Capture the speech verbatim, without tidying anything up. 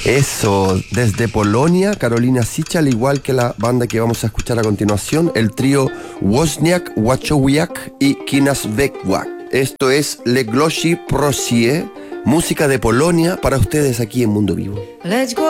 Eso, desde Polonia, Karolina Sitch, al igual que la banda que vamos a escuchar a continuación, el trío Wozniak, Wachowiak y Kinaswegwak. Esto es Le Gloshi Prosie, música de Polonia para ustedes aquí en Mundo Vivo. Let's go.